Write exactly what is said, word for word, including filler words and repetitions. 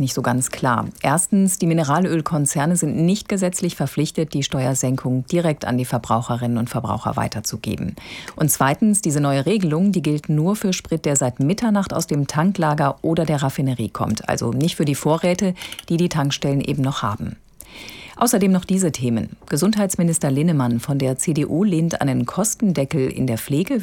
nicht so ganz klar. Erstens, die Mineralölkonzerne sind nicht gesetzlich verpflichtet, die Steuersenkung direkt an die Verbraucherinnen und Verbraucher weiterzugeben. Und zweitens, diese neue Regelung, die gilt nur für Sprit, der seit Mitternacht aus dem Tanklager oder der Raffinerie kommt. Also nicht für die Vorräte, die die Tankstellen eben noch haben. Außerdem noch diese Themen. Gesundheitsminister Linnemann von der C D U lehnt einen Kostendeckel in der Pflege